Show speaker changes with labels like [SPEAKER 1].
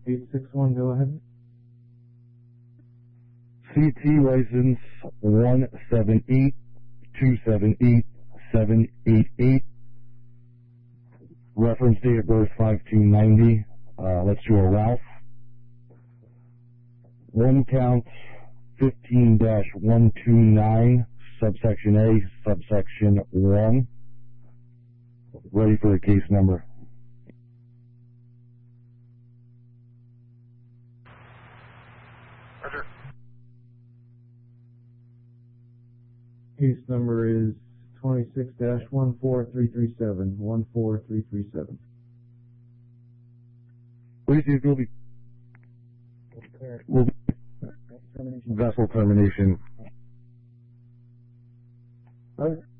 [SPEAKER 1] 861, go ahead.
[SPEAKER 2] CT license 178278788. Reference date of birth 5290. Let's do a Ralph. One count 15-129, subsection A, subsection 1. Ready for the case number.
[SPEAKER 3] Roger.
[SPEAKER 1] Case number is 26-14337, 14337.
[SPEAKER 2] Please, will be vessel termination.
[SPEAKER 1] All right.